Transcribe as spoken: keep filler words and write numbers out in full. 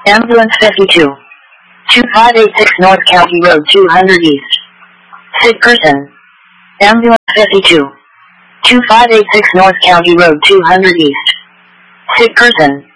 Ambulance fifty-two. two five eight six North County Road two hundred East. Sick person. Ambulance fifty-two. two five eight six North County Road two hundred East. Sick person.